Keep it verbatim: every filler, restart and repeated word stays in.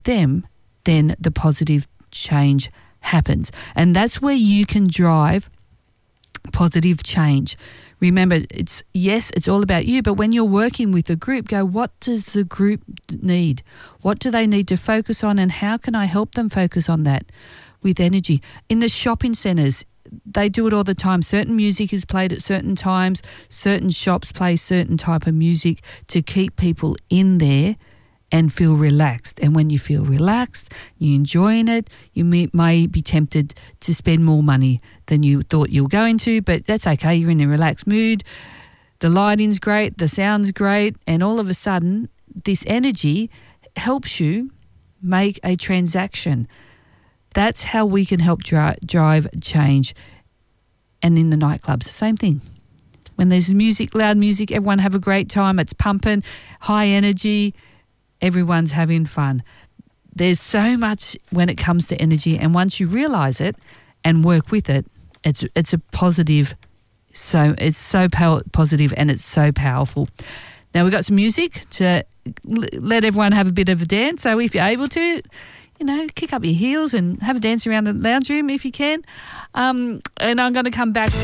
them, then the positive change happens. And that's where you can drive positive change. Remember, it's yes, it's all about you, but when you're working with a group, go, what does the group need? What do they need to focus on, and how can I help them focus on that with energy? In the shopping centres, they do it all the time. Certain music is played at certain times. Certain shops play certain type of music to keep people in there and feel relaxed. And when you feel relaxed, you're enjoying it, you may, may be tempted to spend more money than you thought you were going to, but that's okay. You're in a relaxed mood. The lighting's great, the sound's great, and all of a sudden, this energy helps you make a transaction. That's how we can help dri- drive change. And in the nightclubs, the same thing. When there's music, loud music, everyone have a great time. It's pumping, high energy. Everyone's having fun. There's so much when it comes to energy, and once you realise it and work with it, it's it's a positive. So it's so pow- positive and it's so powerful. Now we've got some music to l- let everyone have a bit of a dance. So if you're able to, you know, kick up your heels and have a dance around the lounge room if you can. Um, and I'm going to come back.